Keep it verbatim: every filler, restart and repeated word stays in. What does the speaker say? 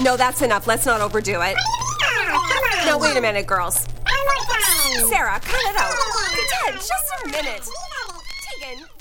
No, that's enough. Let's not overdo it. Now, wait a minute, girls. Sarah, cut it out. Dad, just a minute. Tegan...